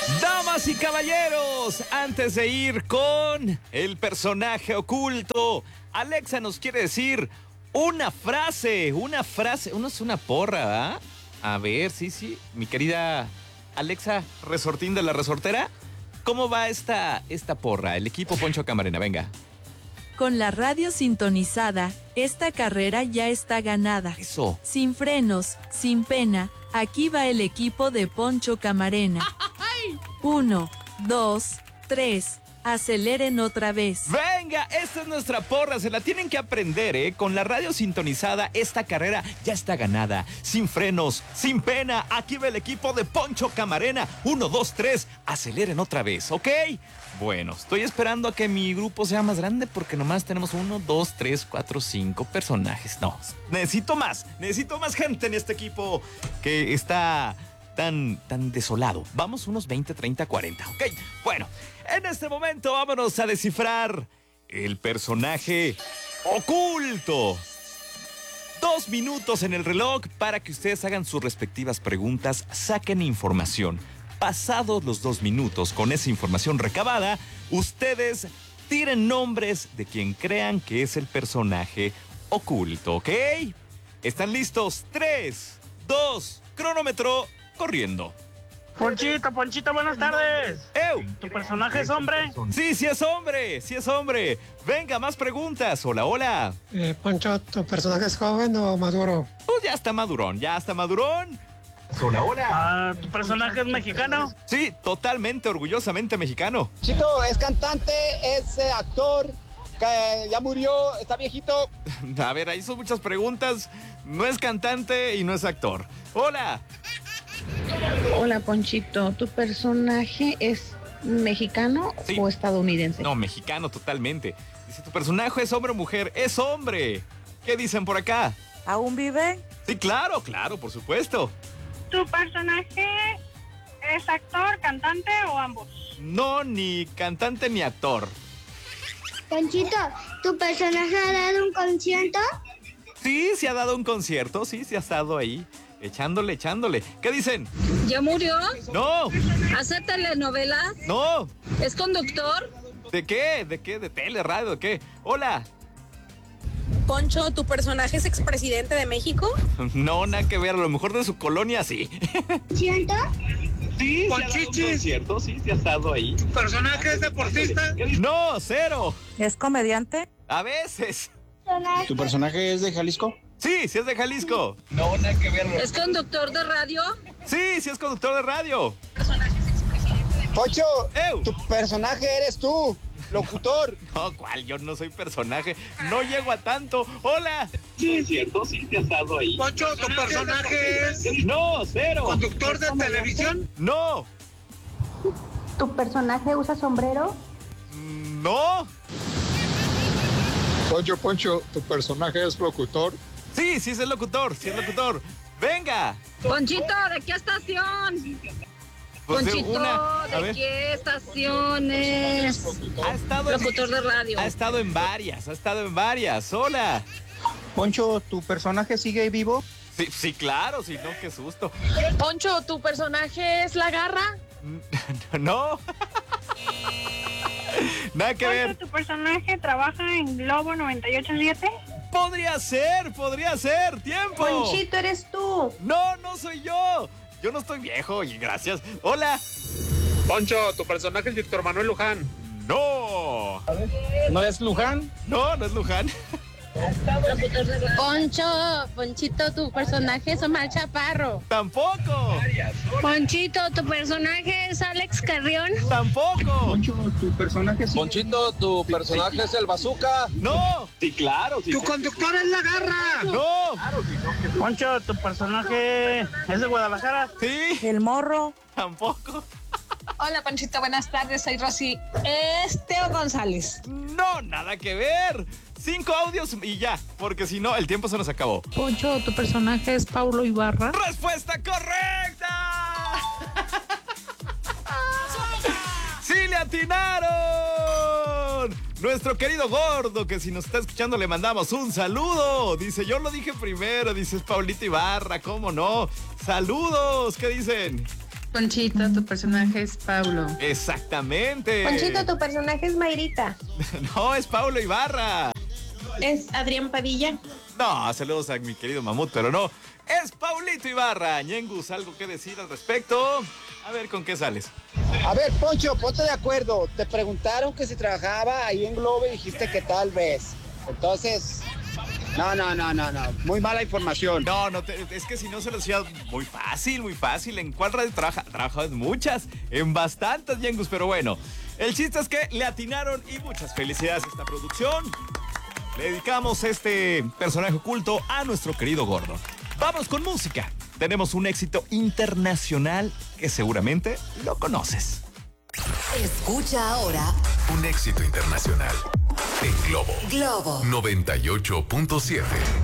Damas y caballeros, antes de ir con el personaje oculto, Alexa nos quiere decir una frase, uno es una porra, ¿verdad? A ver, sí, mi querida Alexa Resortín de la Resortera, ¿cómo va esta porra? El equipo Poncho Camarena, venga. Con la radio sintonizada, esta carrera ya está ganada. Eso. Sin frenos, sin pena, aquí va el equipo de Poncho Camarena. 1, 2, 3, aceleren otra vez. Venga, esta es nuestra porra, se la tienen que aprender, ¿eh? Con la radio sintonizada, esta carrera ya está ganada. Sin frenos, sin pena, aquí va el equipo de Poncho Camarena. 1, 2, 3, aceleren otra vez, ¿ok? Bueno, estoy esperando a que mi grupo sea más grande porque nomás tenemos 1, 2, 3, 4, 5 personajes. No, necesito más gente en este equipo que está tan desolado. Vamos unos 20, 30, 40, ¿ok? Bueno, en este momento vámonos a descifrar el personaje oculto. 2 minutos en el reloj para que ustedes hagan sus respectivas preguntas, saquen información. Pasados los 2 minutos con esa información recabada, ustedes tiren nombres de quien crean que es el personaje oculto, ¿ok? ¿Están listos? 3, 2, cronómetro corriendo. Ponchito, buenas tardes. ¡Ew! ¿Tu personaje es hombre? Sí es hombre. Venga, más preguntas. Hola. Poncho, ¿tu personaje es joven o maduro? Pues ya está madurón. Hola. ¿Tu personaje es mexicano? Sí, totalmente, orgullosamente mexicano. Chico, es cantante, es actor, que ya murió, está viejito. A ver, ahí son muchas preguntas. No es cantante y no es actor. Hola. Hola, Ponchito. ¿Tu personaje es mexicano Sí. o estadounidense? No, mexicano totalmente. Dice, ¿tu personaje es hombre o mujer? Es hombre. ¿Qué dicen por acá? ¿Aún vive? Sí, claro, por supuesto. ¿Tu personaje es actor, cantante o ambos? No, ni cantante ni actor. Ponchito, ¿tu personaje ha dado un concierto? Sí, se ha dado un concierto, sí, se ha estado ahí, echándole. ¿Qué dicen? ¿Ya murió? No, ¿Hace telenovelas? no. ¿Es conductor? ¿De qué? ¿De tele, radio, de qué? Hola. Poncho, ¿tu personaje es expresidente de México? No, nada que ver, a lo mejor de su colonia sí. ¿Siento? Sí, Ponchichis. cierto, sí, se ha estado ahí. ¿Tu personaje es deportista? No, 0. ¿Es comediante? A veces. ¿Tu personaje es de Jalisco? Sí es de Jalisco. No, nada que ver. ¿Es conductor de radio? Sí es conductor de radio. Poncho, ¡Ew! tu personaje eres tú, locutor. No, ¿cuál? Yo no soy personaje. No llego a tanto. Hola. Sí, es cierto, sí, te has estado ahí. Poncho, ¿tu personaje es No, 0. conductor de televisión? No. ¿Tu personaje usa sombrero? No. Poncho, ¿tu personaje es locutor? Sí es el locutor, Venga. Ponchito, ¿de qué estación? Pues de Ponchito, a ¿de ver. qué estación es? Ha estado Locutor de radio. Ha estado en varias. Hola. Poncho, ¿tu personaje sigue vivo? Sí, claro, si no, qué susto. Poncho, ¿tu personaje es la garra? No. Nada que ver. ¿Tu personaje trabaja en Globo 98.7? Podría ser. Tiempo. Ponchito, eres tú. No soy yo. Yo no estoy viejo y gracias. Hola. Poncho, ¿tu personaje es Víctor Manuel Luján? No. ¿No es Luján? No es Luján. Ponchito, ¿tu personaje es Omar Chaparro? Tampoco. Ponchito, ¿tu personaje es Alex Carrión? Tampoco. Poncho, ¿tu personaje sigue Ponchito, ¿tu personaje es el bazooka? No. Sí, claro, sí. ¿Tu conductor es la garra? No. Poncho, ¿tu personaje es de Guadalajara? Sí. ¿El morro? Tampoco. Hola, Ponchito, buenas tardes, soy Rosy. Es Teo González. No, nada que ver. 5 audios y ya, porque si no, el tiempo se nos acabó. Poncho, ¿tu personaje es Paulo Ibarra? ¡Respuesta correcta! ¡Sí le atinaron! Nuestro querido gordo, que si nos está escuchando le mandamos un saludo. Dice, yo lo dije primero, dice, es Paulito Ibarra, ¿cómo no? ¡Saludos! ¿Qué dicen? Ponchito, tu personaje es Paulo. Exactamente. Ponchito, tu personaje es Mayrita. No, es Paulo Ibarra. ¿Es Adrián Padilla? No, saludos a mi querido Mamut, pero no. Es Paulito Ibarra. Ñengus, ¿algo que decir al respecto? A ver, ¿con qué sales? A ver, Poncho, ponte de acuerdo. Te preguntaron que si trabajaba ahí en Globo y dijiste que tal vez. Entonces, no. Muy mala información. No, es que si no se lo decía muy fácil. ¿En cuál radio trabaja? Trabaja en muchas, en bastantes, Ñengus, pero bueno. El chiste es que le atinaron y muchas felicidades a esta producción. Le dedicamos este personaje oculto a nuestro querido Gordo. Vamos con música. Tenemos un éxito internacional que seguramente lo conoces. Escucha ahora un éxito internacional en Globo. Globo 98.7.